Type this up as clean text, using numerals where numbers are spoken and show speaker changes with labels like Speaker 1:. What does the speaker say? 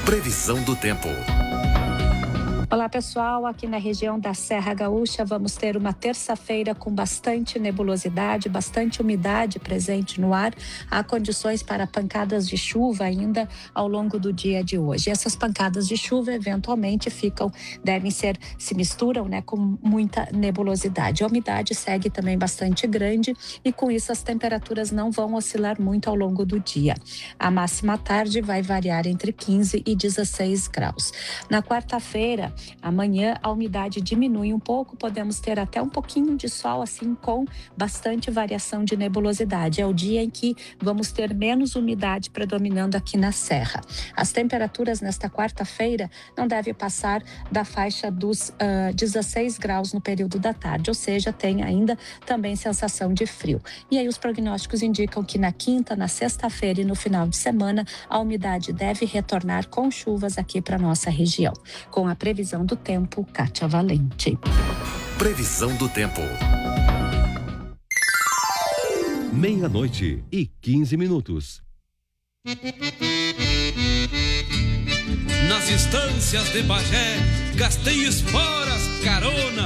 Speaker 1: Previsão do tempo.
Speaker 2: Olá pessoal, aqui na região da Serra Gaúcha vamos ter uma terça-feira com bastante nebulosidade, bastante umidade presente no ar. Há condições para pancadas de chuva ainda ao longo do dia de hoje. Essas pancadas de chuva eventualmente se misturam, com muita nebulosidade. A umidade segue também bastante grande e com isso as temperaturas não vão oscilar muito ao longo do dia. A máxima à tarde vai variar entre 15 e 16 graus. Na quarta-feira, amanhã a umidade diminui um pouco, podemos ter até um pouquinho de sol, assim, com bastante variação de nebulosidade. É o dia em que vamos ter menos umidade predominando aqui na Serra. As temperaturas nesta quarta-feira não devem passar da faixa dos 16 graus no período da tarde, ou seja, tem ainda também sensação de frio. E aí os prognósticos indicam que na quinta, na sexta-feira e no final de semana, a umidade deve retornar com chuvas aqui para nossa região. Com a previsão do tempo, Kátia Valente.
Speaker 1: Previsão do tempo.
Speaker 3: 12:15.
Speaker 4: Nas instâncias de Bagé, gastei esporas, carona,